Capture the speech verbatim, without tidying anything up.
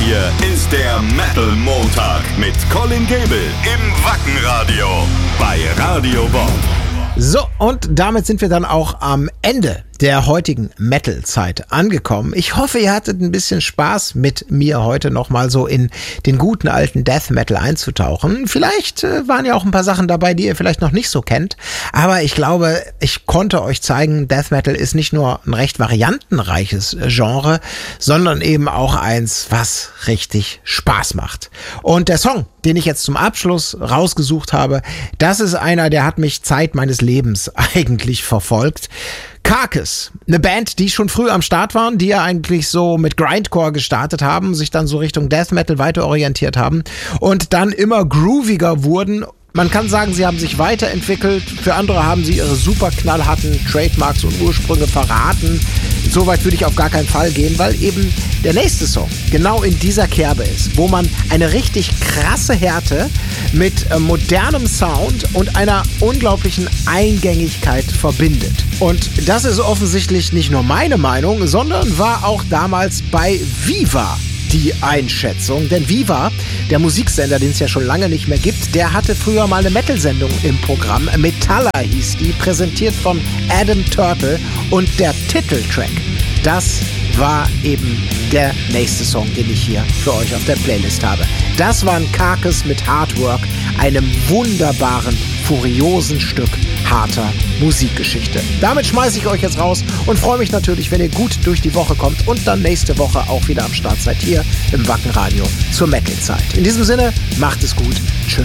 Hier ist der Metal Montag mit Colin Gable im Wackenradio bei Radio Bob. So, und damit sind wir dann auch am Ende der heutigen Metal-Zeit angekommen. Ich hoffe, ihr hattet ein bisschen Spaß mit mir heute nochmal so in den guten alten Death Metal einzutauchen. Vielleicht äh, waren ja auch ein paar Sachen dabei, die ihr vielleicht noch nicht so kennt. Aber ich glaube, ich konnte euch zeigen, Death Metal ist nicht nur ein recht variantenreiches Genre, sondern eben auch eins, was richtig Spaß macht. Und der Song, den ich jetzt zum Abschluss rausgesucht habe, das ist einer, der hat mich Zeit meines Lebens eigentlich verfolgt. Carcass, eine Band, die schon früh am Start waren, die ja eigentlich so mit Grindcore gestartet haben, sich dann so Richtung Death Metal weiter orientiert haben und dann immer grooviger wurden. Man kann sagen, sie haben sich weiterentwickelt. Für andere haben sie ihre super knallharten Trademarks und Ursprünge verraten. So weit würde ich auf gar keinen Fall gehen, weil eben der nächste Song genau in dieser Kerbe ist, wo man eine richtig krasse Härte mit äh, modernem Sound und einer unglaublichen Eingängigkeit verbindet. Und das ist offensichtlich nicht nur meine Meinung, sondern war auch damals bei Viva die Einschätzung. Denn Viva, der Musiksender, den es ja schon lange nicht mehr gibt, der hatte früher mal eine Metal-Sendung im Programm. Metalla hieß die, präsentiert von Adam Turtle. Und der Titeltrack, das war eben der nächste Song, den ich hier für euch auf der Playlist habe. Das war ein Carcass mit Hard Work, einem wunderbaren, furiosen Stück harter Musikgeschichte. Damit schmeiße ich euch jetzt raus und freue mich natürlich, wenn ihr gut durch die Woche kommt und dann nächste Woche auch wieder am Start seid hier im Wackenradio zur Metal-Zeit. In diesem Sinne, macht es gut. Tschö.